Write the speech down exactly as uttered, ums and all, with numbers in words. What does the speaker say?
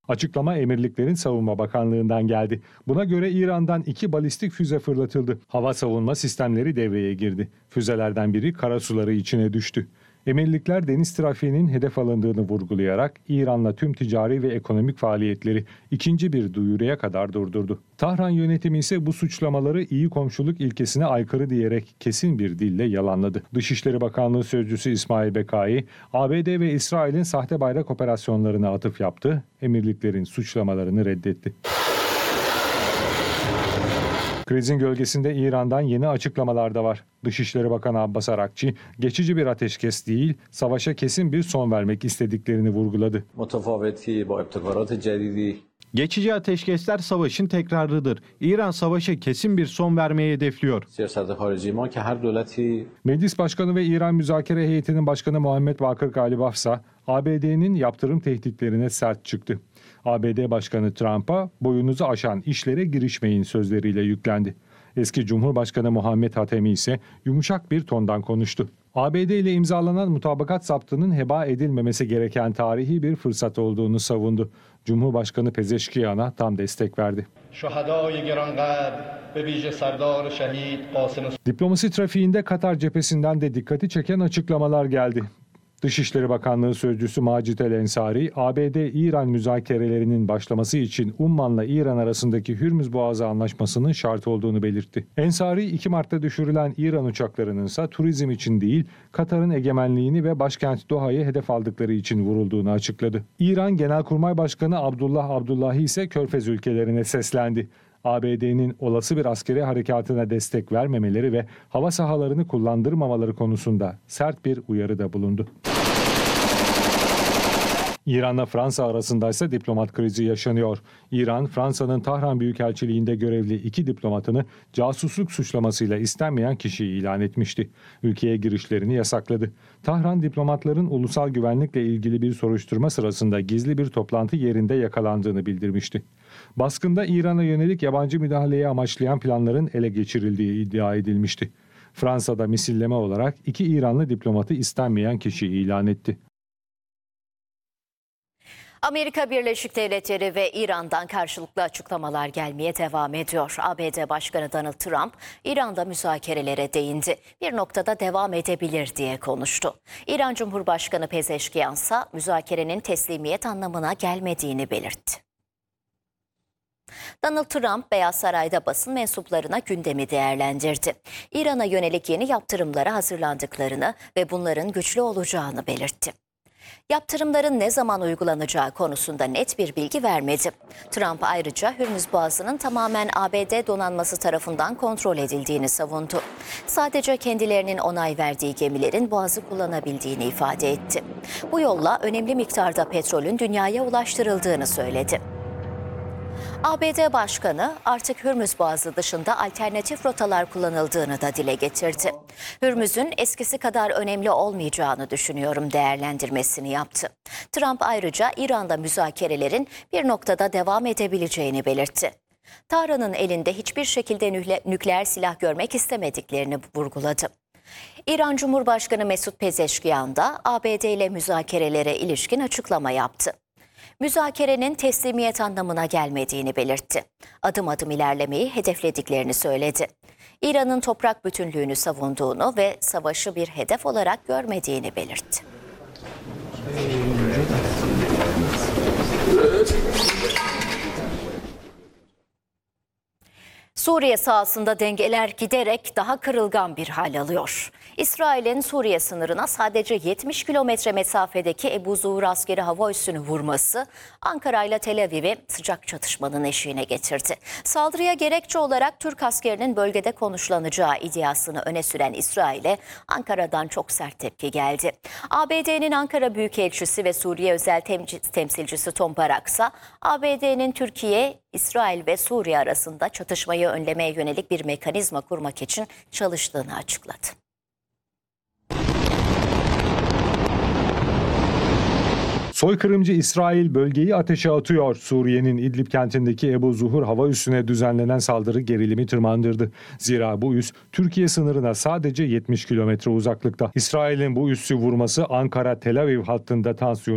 Açıklama Emirliklerin Savunma Bakanlığı'ndan geldi. Buna göre İran'dan iki balistik füze fırlatıldı. Hava savunma sistemleri devreye girdi. Füzelerden biri karasuları içine düştü. Emirlikler deniz trafiğinin hedef alındığını vurgulayarak İran'la tüm ticari ve ekonomik faaliyetleri ikinci bir duyuruya kadar durdurdu. Tahran yönetimi ise bu suçlamaları iyi komşuluk ilkesine aykırı diyerek kesin bir dille yalanladı. Dışişleri Bakanlığı Sözcüsü İsmail Bekai, A B D ve İsrail'in sahte bayrak operasyonlarına atıf yaptı, emirliklerin suçlamalarını reddetti. Krizin gölgesinde İran'dan yeni açıklamalar da var. Dışişleri Bakanı Abbas Arakçı, geçici bir ateşkes değil, savaşa kesin bir son vermek istediklerini vurguladı. Geçici ateşkesler savaşın tekrarıdır. İran savaşa kesin bir son vermeyi hedefliyor. Meclis Başkanı ve İran Müzakere Heyeti'nin Başkanı Muhammed Bakır Galibaf ise A B D'nin yaptırım tehditlerine sert çıktı. A B D Başkanı Trump'a boyunuzu aşan işlere girişmeyin sözleriyle yüklendi. Eski Cumhurbaşkanı Muhammed Hatemi ise yumuşak bir tondan konuştu. A B D ile imzalanan mutabakat zaptının heba edilmemesi gereken tarihi bir fırsat olduğunu savundu. Cumhurbaşkanı Pezeşkiyan'a tam destek verdi. Diplomasi trafiğinde Katar cephesinden de dikkati çeken açıklamalar geldi. Dışişleri Bakanlığı Sözcüsü Macit El Ensari, A B D-İran müzakerelerinin başlaması için Umman'la İran arasındaki Hürmüz Boğazı Anlaşması'nın şart olduğunu belirtti. Ensari, iki Mart'ta düşürülen İran uçaklarının ise turizm için değil, Katar'ın egemenliğini ve başkent Doha'yı hedef aldıkları için vurulduğunu açıkladı. İran Genelkurmay Başkanı Abdullah Abdullahi ise Körfez ülkelerine seslendi. A B D'nin olası bir askeri harekatına destek vermemeleri ve hava sahalarını kullandırmamaları konusunda sert bir uyarıda bulundu. İran'la Fransa arasında ise diplomat krizi yaşanıyor. İran, Fransa'nın Tahran Büyükelçiliğinde görevli iki diplomatını casusluk suçlamasıyla istenmeyen kişi ilan etmişti. Ülkeye girişlerini yasakladı. Tahran, diplomatların ulusal güvenlikle ilgili bir soruşturma sırasında gizli bir toplantı yerinde yakalandığını bildirmişti. Baskında İran'a yönelik yabancı müdahaleyi amaçlayan planların ele geçirildiği iddia edilmişti. Fransa'da misilleme olarak iki İranlı diplomatı istenmeyen kişi ilan etti. Amerika Birleşik Devletleri ve İran'dan karşılıklı açıklamalar gelmeye devam ediyor. A B D Başkanı Donald Trump, İran'da müzakerelere değindi. Bir noktada devam edebilir diye konuştu. İran Cumhurbaşkanı Pezeşkiyan ise müzakerenin teslimiyet anlamına gelmediğini belirtti. Donald Trump, Beyaz Saray'da basın mensuplarına gündemi değerlendirdi. İran'a yönelik yeni yaptırımlara hazırlandıklarını ve bunların güçlü olacağını belirtti. Yaptırımların ne zaman uygulanacağı konusunda net bir bilgi vermedi. Trump ayrıca Hürmüz Boğazı'nın tamamen A B D donanması tarafından kontrol edildiğini savundu. Sadece kendilerinin onay verdiği gemilerin boğazı kullanabildiğini ifade etti. Bu yolla önemli miktarda petrolün dünyaya ulaştırıldığını söyledi. A B D Başkanı artık Hürmüz Boğazı dışında alternatif rotalar kullanıldığını da dile getirdi. Hürmüz'ün eskisi kadar önemli olmayacağını düşünüyorum değerlendirmesini yaptı. Trump ayrıca İran'da müzakerelerin bir noktada devam edebileceğini belirtti. Tahran'ın elinde hiçbir şekilde nükleer silah görmek istemediklerini vurguladı. İran Cumhurbaşkanı Mesut Pezeşkiyan da A B D ile müzakerelere ilişkin açıklama yaptı. Müzakerenin teslimiyet anlamına gelmediğini belirtti. Adım adım ilerlemeyi hedeflediklerini söyledi. İran'ın toprak bütünlüğünü savunduğunu ve savaşı bir hedef olarak görmediğini belirtti. Suriye sahasında dengeler giderek daha kırılgan bir hal alıyor. İsrail'in Suriye sınırına sadece yetmiş kilometre mesafedeki Ebu Zuhur askeri hava üssünü vurması Ankara ile Tel Aviv'i sıcak çatışmanın eşiğine getirdi. Saldırıya gerekçe olarak Türk askerinin bölgede konuşlanacağı iddiasını öne süren İsrail'e Ankara'dan çok sert tepki geldi. A B D'nin Ankara Büyükelçisi ve Suriye özel temsilcisi Tom Barak ise A B D'nin Türkiye, İsrail ve Suriye arasında çatışmayı önlemeye yönelik bir mekanizma kurmak için çalıştığını açıkladı. Soykırımcı İsrail bölgeyi ateşe atıyor. Suriye'nin İdlib kentindeki Ebu Zuhur hava üssüne düzenlenen saldırı gerilimi tırmandırdı. Zira bu üs Türkiye sınırına sadece yetmiş kilometre uzaklıkta. İsrail'in bu üssü vurması Ankara-Tel Aviv hattında tansiyon